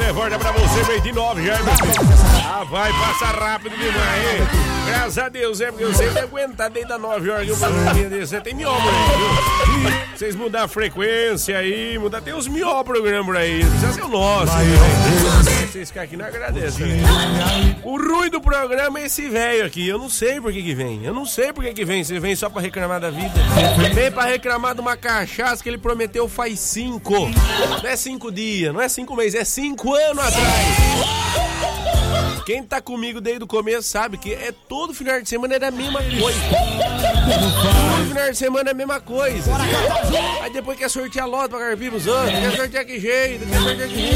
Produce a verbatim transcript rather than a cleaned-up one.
de volta pra você, meio de nove já, meu filho. Ah, vai passar rápido demais, hein? Graças a Deus, é porque eu sei que aguentar desde as nove horas que eu você tem mió por aí, viu? Vocês mudar a frequência aí, mudar, tem uns mió programa por aí, não precisa ser o nosso, hein? Vocês ficam aqui não agradecem, né? O ruim do programa é esse velho aqui, eu não sei por que que vem, eu não sei por que que vem, você vem só pra reclamar da vida, vem pra reclamar de uma cachaça que ele prometeu faz cinco, não é cinco dias, não é cinco meses, é cinco anos atrás. Quem tá comigo desde o começo sabe que é todo final de semana é a mesma coisa. Todo final de semana é a mesma coisa. Aí depois quer sortear lote pra carpir pros outros, quer sortear que jeito, quer sortear que jeito.